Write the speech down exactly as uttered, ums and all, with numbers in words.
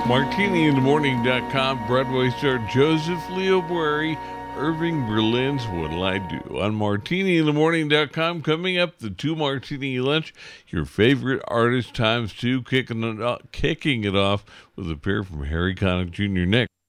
Martini in the Morning dot com, Broadway star Joseph Leo Boeri, Irving Berlin's What'll I Do? On Martini in the Morning dot com, coming up, the two Martini Lunch, your favorite artist times two, kicking it off, kicking it off with a pair from Harry Connick Junior next.